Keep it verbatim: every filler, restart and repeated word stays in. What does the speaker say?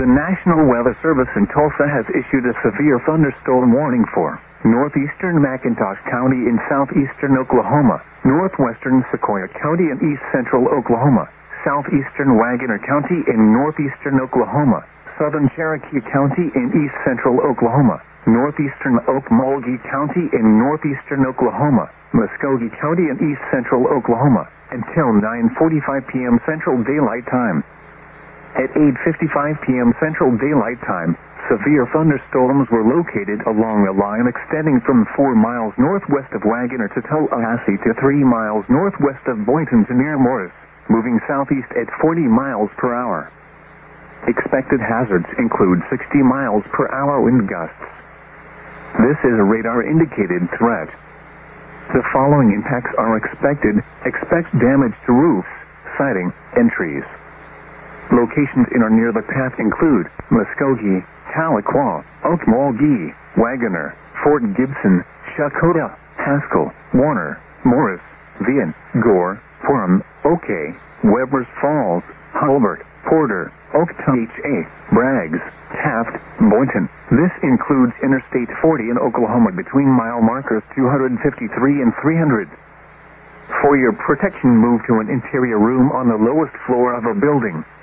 National Weather Service in Tulsa has issued a severe thunderstorm warning for northeastern McIntosh County in southeastern Oklahoma, northwestern Sequoia County in east central Oklahoma, southeastern Wagoner County in northeastern Oklahoma, southern Cherokee County in east central Oklahoma, northeastern Okmulgee County in northeastern Oklahoma, Muskogee County in east central Oklahoma, until nine forty-five p.m. Central Daylight Time. At eight fifty-five p.m. Central Daylight Time, severe thunderstorms were located along a line extending from four miles northwest of Wagoner to Tallahassee to three miles northwest of Boynton to near Morris, moving southeast at forty miles per hour. Expected hazards include sixty miles per hour wind gusts. This is a radar-indicated threat. The following impacts are expected. Expect damage to roofs, siding, and trees. Locations in or near the path include Muskogee, Tahlequah, Okmulgee, Wagoner, Fort Gibson, Shakota, Haskell, Warner, Morris, Vian, Gore, Purim, Oakey, Webbers Falls, Hulbert, Porter, Oktah, Braggs, Taft, Boynton. This includes Interstate forty in Oklahoma between mile markers two fifty-three and three hundred. For your protection, move to an interior room on the lowest floor of a building.